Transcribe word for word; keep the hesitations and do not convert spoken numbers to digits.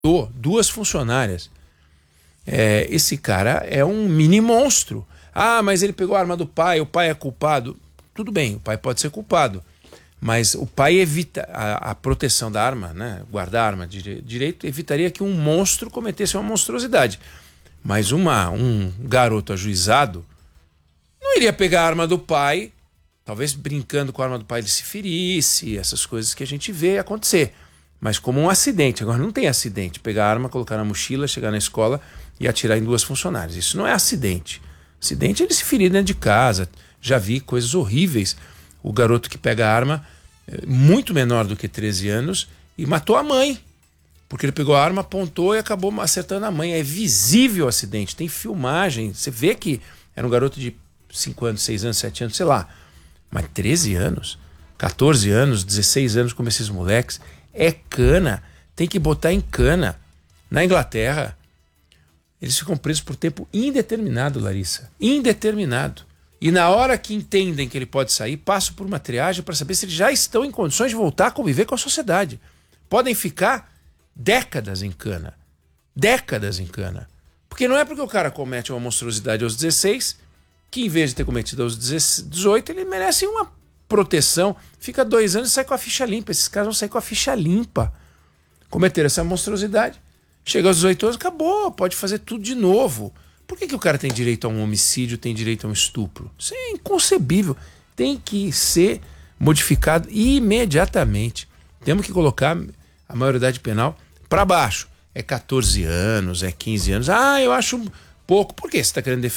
duas funcionárias. É, esse cara é um mini monstro. Ah, mas ele pegou a arma do pai, o pai é culpado. Tudo bem, o pai pode ser culpado, mas o pai evita a, a proteção da arma, né? Guardar a arma de direito evitaria que um monstro cometesse uma monstruosidade. Mas uma, um garoto ajuizado não iria pegar a arma do pai, talvez brincando com a arma do pai ele se ferisse, essas coisas que a gente vê acontecer. Mas como um acidente. Agora não tem acidente. Pegar a arma, colocar na mochila, chegar na escola e atirar em duas funcionárias. Isso não é acidente. Acidente é ele se ferir dentro de casa. Já vi coisas horríveis. O garoto que pega a arma, muito menor do que treze anos, e matou a mãe. Porque ele pegou a arma, apontou e acabou acertando a mãe. É visível o acidente. Tem filmagem. Você vê que era um garoto de cinco anos, seis anos, sete anos, sei lá. Mas treze anos, quatorze anos, dezesseis anos, como esses moleques, é cana. Tem que botar em cana. Na Inglaterra, eles ficam presos por tempo indeterminado, Larissa. Indeterminado. E na hora que entendem que ele pode sair, passam por uma triagem para saber se eles já estão em condições de voltar a conviver com a sociedade. Podem ficar décadas em cana. Décadas em cana. Porque não é porque o cara comete uma monstruosidade aos dezesseis que, em vez de ter cometido aos dezoito, ele merece uma proteção. Fica dois anos e sai com a ficha limpa. Esses caras vão sair com a ficha limpa. Cometeram essa monstruosidade. Chega aos dezoito anos, acabou. Pode fazer tudo de novo. Por que que o cara tem direito a um homicídio, tem direito a um estupro? Isso é inconcebível. Tem que ser modificado imediatamente. Temos que colocar a maioridade penal para baixo. É quatorze anos, é quinze anos. Ah, eu acho pouco. Por que você está querendo